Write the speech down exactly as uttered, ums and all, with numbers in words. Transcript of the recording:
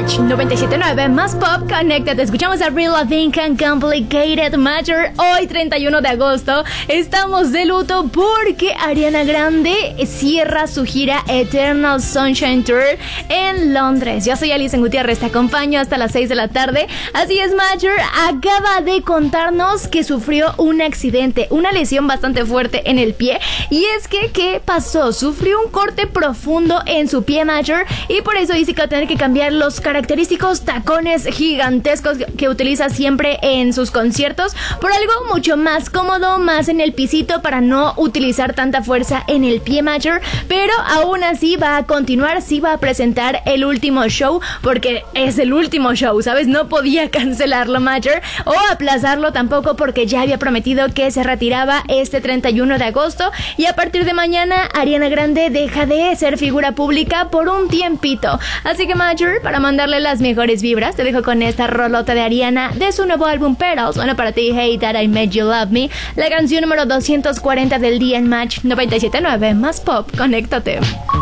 Match noventa y siete punto nueve más Pop, conéctate. Escuchamos a Real Loving and Complicated Matter. Hoy, treinta y uno de agosto, estamos de luto porque Ariana Grande cierra su gira Eternal Sunshine Tour en Londres. Yo soy Alison Gutiérrez, te acompaño hasta las seis de la tarde. Así es, Matter acaba de contarnos que sufrió un accidente, una lesión bastante fuerte en el pie. Y es que, ¿qué pasó? Sufrió un corte profundo en su pie, Matter, y por eso dice que va a tener que cambiar los característicos tacones gigantescos que utiliza siempre en sus conciertos por algo mucho más cómodo, más en el pisito, para no utilizar tanta fuerza en el pie, Matter. Pero aún así va a continuar, sí va a presentar el último show, porque es el último show, ¿sabes? No podía cancelarlo, Matter, o aplazarlo tampoco, porque ya había prometido que se retiraba este treinta y uno de agosto. Y a partir de mañana Ariana Grande deja de ser figura pública por un tiempito. Así que, Matter, para mandarle las mejores vibras, te dejo con esta rolota de Ariana de su nuevo álbum Petals. Bueno, para ti, Hey That I Made You Love Me, la canción número doscientos cuarenta del día en Match noventa y siete punto nueve más Pop. Conéctate.